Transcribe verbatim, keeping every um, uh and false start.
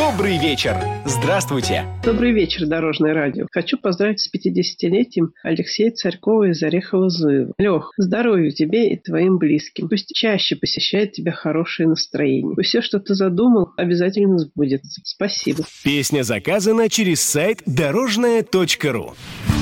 Добрый вечер! Здравствуйте! Добрый вечер, Дорожное радио. Хочу поздравить с пятидесятилетием Алексея Царькова из Орехово-Зуева. Лех, здоровья тебе и твоим близким. Пусть чаще посещает тебя хорошее настроение. Пусть все, что ты задумал, обязательно сбудется. Спасибо. Песня заказана через сайт дорожная точка ру.